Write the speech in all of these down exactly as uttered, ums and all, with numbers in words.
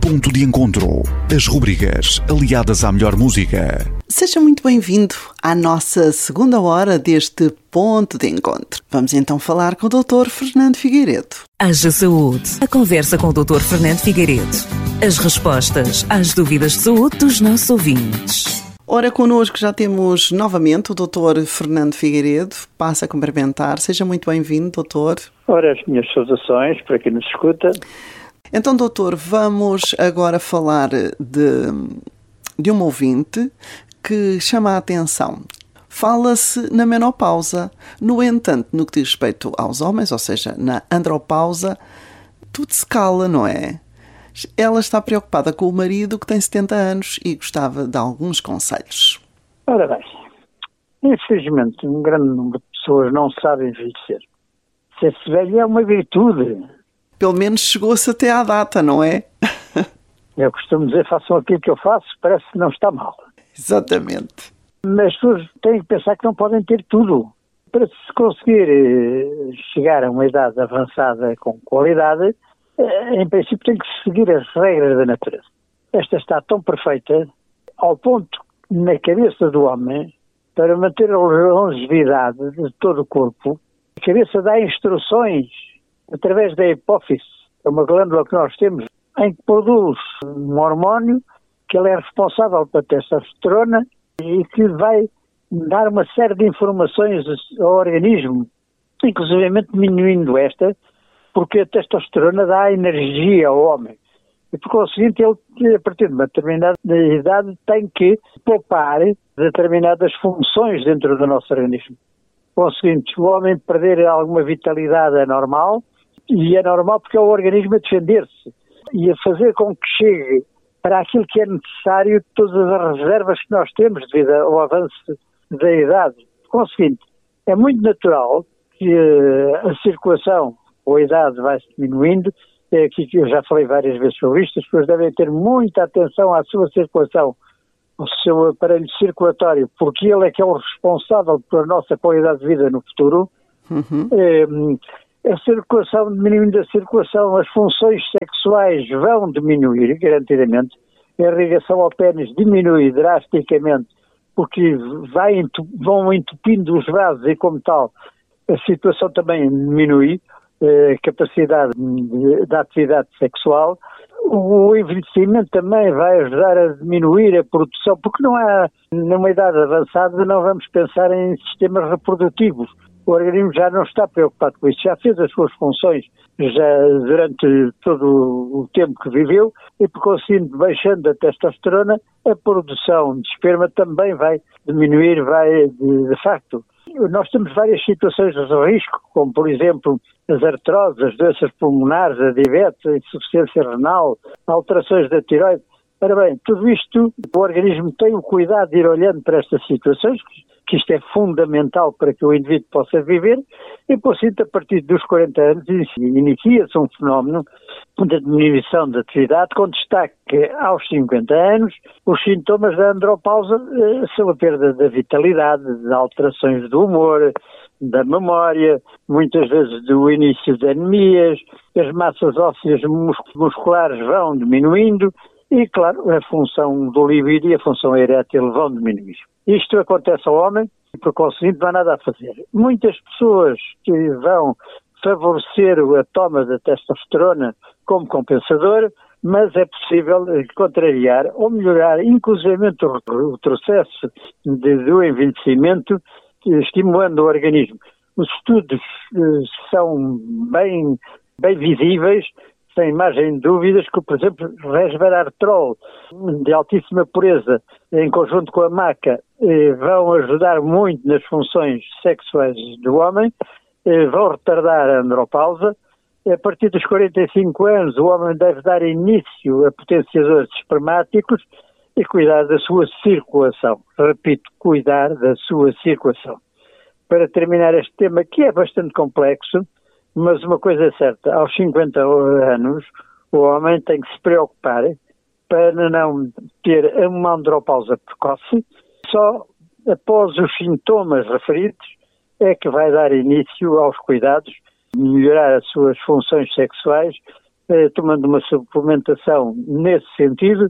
Ponto de Encontro. As rubricas aliadas à melhor música. Seja muito bem-vindo à nossa segunda hora deste Ponto de Encontro. Vamos então falar com o doutor Fernando Figueiredo. Haja Saúde. A conversa com o doutor Fernando Figueiredo. As respostas às dúvidas de saúde dos nossos ouvintes. Ora, connosco já temos novamente o doutor Fernando Figueiredo. Passa a cumprimentar. Seja muito bem-vindo, doutor. Ora, as minhas saudações para quem nos escuta. Então, doutor, vamos agora falar de, de um ouvinte que chama a atenção. Fala-se na menopausa. No entanto, no que diz respeito aos homens, ou seja, na andropausa, tudo se cala, não é? Ela está preocupada com o marido que tem setenta anos e gostava de alguns conselhos. Ora bem, infelizmente um grande número de pessoas não sabem envelhecer. Ser-se velho é uma virtude. Pelo menos chegou-se até à data, não é? Eu costumo dizer, façam aquilo que eu faço, parece que não está mal. Exatamente. Mas as pessoas têm que pensar que não podem ter tudo. Para se conseguir chegar a uma idade avançada com qualidade, em princípio tem que seguir as regras da natureza. Esta está tão perfeita, ao ponto na cabeça do homem, para manter a longevidade de todo o corpo, a cabeça dá instruções através da hipófise, é uma glândula que nós temos, em que produz um hormônio que ele é responsável pela testosterona e que vai dar uma série de informações ao organismo, inclusive diminuindo esta, porque a testosterona dá energia ao homem. E por conseguinte, ele, a partir de uma determinada idade, tem que poupar determinadas funções dentro do nosso organismo. Por conseguinte, o homem perder alguma vitalidade é normal, e é normal porque é o organismo a defender-se e a fazer com que chegue para aquilo que é necessário todas as reservas que nós temos devido ao avanço da idade. Por conseguinte, é muito natural que a circulação ou a idade vai se diminuindo. É aqui que eu já falei várias vezes sobre isto. As pessoas devem ter muita atenção à sua circulação, ao seu aparelho circulatório, porque ele é que é o responsável pela nossa qualidade de vida no futuro. Uhum. É, a circulação, diminuindo a circulação, as funções sexuais vão diminuir, garantidamente. A irrigação ao pênis diminui drasticamente, porque vai entup, vão entupindo os vasos e, como tal, a situação também diminui, a capacidade da atividade sexual. O envelhecimento também vai ajudar a diminuir a produção, porque não há, numa idade avançada, não vamos pensar em sistemas reprodutivos. O organismo já não está preocupado com isso, já fez as suas funções já durante todo o tempo que viveu e, por conseguinte, baixando a testosterona, a produção de esperma também vai diminuir, vai, de, de facto. Nós temos várias situações de risco, como, por exemplo, as artroses, as doenças pulmonares, a diabetes, a insuficiência renal, alterações da tireoide. Ora bem, tudo isto, o organismo tem o cuidado de ir olhando para estas situações, que isto é fundamental para que o indivíduo possa viver, e, por isso, a partir dos quarenta anos, inicia-se um fenómeno de diminuição da atividade, com destaque aos cinquenta anos. Os sintomas da andropausa eh, são a perda da vitalidade, de alterações do humor, da memória, muitas vezes do início de anemias, as massas ósseas musculares vão diminuindo, e, claro, a função do libido e a função erétil vão diminuir. Isto acontece ao homem e, por conseguinte, não há nada a fazer. Muitas pessoas que vão favorecer a toma da testosterona como compensador, mas é possível contrariar ou melhorar, inclusive, o processo de, do envelhecimento, estimulando o organismo. Os estudos eh, são bem, bem visíveis, sem margem de dúvidas, que, por exemplo, resveratrol de altíssima pureza, em conjunto com a maca, eh, vão ajudar muito nas funções sexuais do homem, eh, vão retardar a andropausa. A partir dos quarenta e cinco anos, o homem deve dar início a potenciadores espermáticos e cuidar da sua circulação. Repito, cuidar da sua circulação. Para terminar este tema, que é bastante complexo, mas uma coisa é certa, aos cinquenta anos o homem tem que se preocupar para não ter uma andropausa precoce. Só após os sintomas referidos é que vai dar início aos cuidados, melhorar as suas funções sexuais eh, tomando uma suplementação nesse sentido,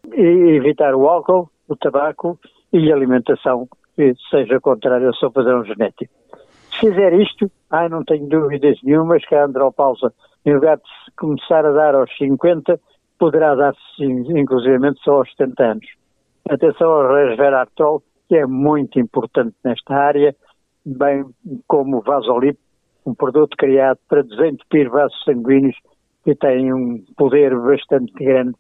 e evitar o álcool, o tabaco e a alimentação que seja contrária ao seu padrão genético. Se fizer isto, ai, não tenho dúvidas nenhumas que a andropausa, em lugar de se começar a dar aos cinquenta, poderá dar-se inclusivamente só aos setenta anos. Atenção ao resveratrol, que é muito importante nesta área, bem como o Vasolip, um produto criado para desentupir vasos sanguíneos que tem um poder bastante grande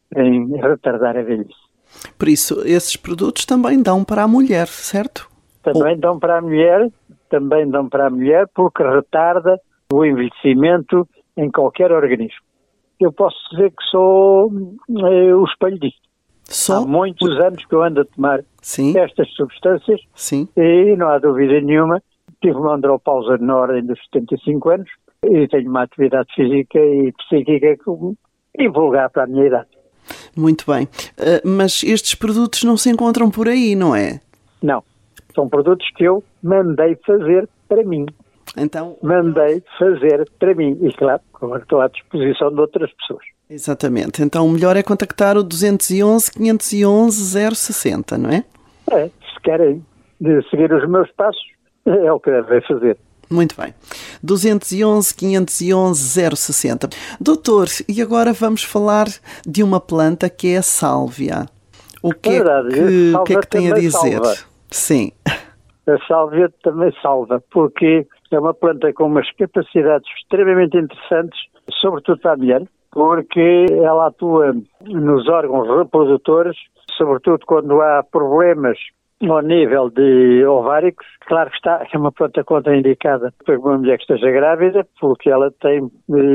em retardar a velhice. Por isso, esses produtos também dão para a mulher, certo? Também dão para a mulher, também dão para a mulher porque retarda o envelhecimento em qualquer organismo. Eu posso dizer que sou eh, o espelho disto. Só? Há muitos anos que eu ando a tomar Sim. estas substâncias. Sim. E não há dúvida nenhuma, tive uma andropausa na ordem dos setenta e cinco anos e tenho uma atividade física e psíquica invulgar para a minha idade. Muito bem. Uh, mas estes produtos não se encontram por aí, não é? Não. São produtos que eu mandei fazer para mim. Então... Mandei fazer para mim. E claro, estou à disposição de outras pessoas. Exatamente. Então o melhor é contactar o dois um um, cinco um um, zero seis zero, não é? É. Se querem seguir os meus passos, é o que devem fazer. Muito bem. dois um um, cinco um um, zero seis zero. Doutor, e agora vamos falar de uma planta que é a sálvia. O que, é, verdade, que, o que é que tem a dizer? Salva. Sim. A sálvia também salva, porque é uma planta com umas capacidades extremamente interessantes, sobretudo para a mulher, porque ela atua nos órgãos reprodutores, sobretudo quando há problemas ao nível de ováricos. Claro que está, é uma planta contraindicada para uma mulher que esteja grávida, porque ela tem,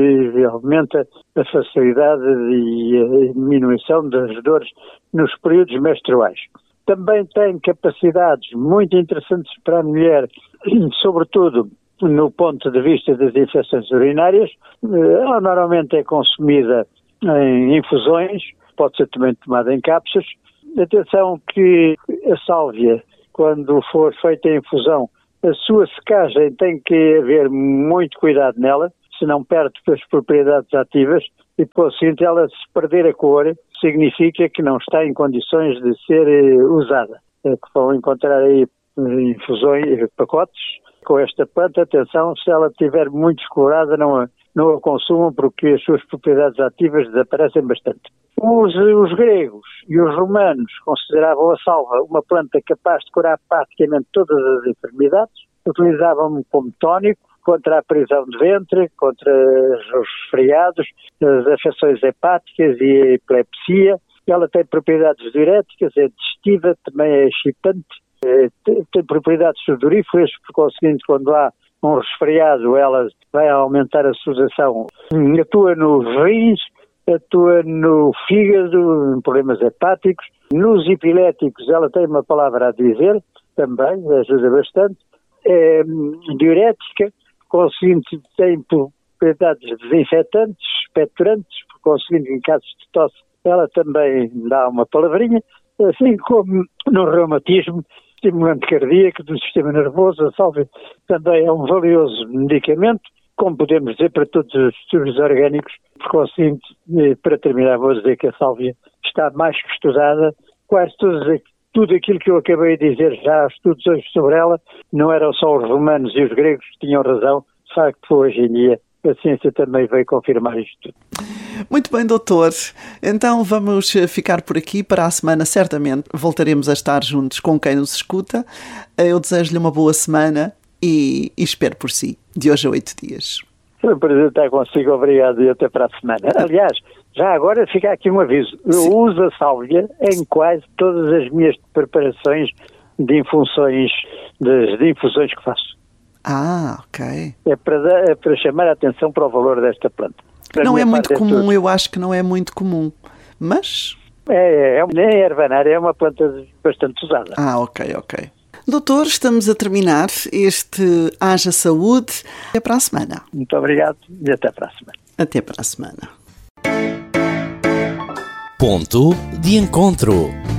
aumenta a facilidade e a diminuição das dores nos períodos menstruais. Também tem capacidades muito interessantes para a mulher, sobretudo no ponto de vista das infecções urinárias. Ela normalmente é consumida em infusões, pode ser também tomada em cápsulas. Atenção que a sálvia, quando for feita em infusão, a sua secagem tem que haver muito cuidado nela, senão perde as propriedades ativas e, por seguinte, ela se perder a cor, significa que não está em condições de ser usada. É que vão encontrar aí infusões, pacotes com esta planta. Atenção, se ela estiver muito descolorada, não a, não a consumam porque as suas propriedades ativas desaparecem bastante. Os, os gregos e os romanos consideravam a salva uma planta capaz de curar praticamente todas as enfermidades. Utilizavam como tónico contra a prisão de ventre, contra os resfriados, as afecções hepáticas e a epilepsia. Ela tem propriedades diuréticas, é digestiva, também é excitante, é, tem, tem propriedades sudoríferas, por conseguinte, quando há um resfriado, ela vai aumentar a sudoração. Atua nos rins, atua no fígado, em problemas hepáticos. Nos epiléticos, ela tem uma palavra a dizer, também ajuda bastante. É diurética, por conseguinte, tem propriedades desinfetantes, expectorantes, por conseguinte, em casos de tosse, ela também dá uma palavrinha, assim como no reumatismo, estimulante cardíaco do sistema nervoso. A sálvia também é um valioso medicamento, como podemos dizer para todos os distúrbios orgânicos. Por conseguinte, para terminar, vou dizer que a sálvia está mais que estudada. Quase todos, tudo aquilo que eu acabei de dizer, já há estudos hoje sobre ela, não eram só os romanos e os gregos que tinham razão. De facto, hoje em dia, a ciência também veio confirmar isto tudo. Muito bem, doutor. Então vamos ficar por aqui. Para a semana, certamente, voltaremos a estar juntos com quem nos escuta. Eu desejo-lhe uma boa semana e, e espero por si, de hoje a oito dias. Foi um prazer estar consigo, obrigado, e até para a semana. Aliás, já agora fica aqui um aviso. Eu Sim. uso a sálvia em quase todas as minhas preparações de infusões, de, de infusões que faço. Ah, ok. É para, dar, é para chamar a atenção para o valor desta planta. Para não é muito comum, tudo. Eu acho que não é muito comum, mas... É, é, é ervanária, é uma planta bastante usada. Ah, ok, ok. Doutor, estamos a terminar este Haja Saúde. Até para a semana. Muito obrigado e até para a semana. Até para a semana. Ponto de encontro.